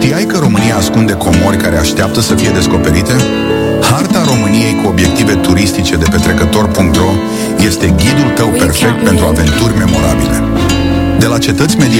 Știai că România ascunde comori care așteaptă să fie descoperite? Harta României cu obiective turistice de pe trecător.ro este ghidul tău perfect pentru aventuri memorabile. De la cetăți medie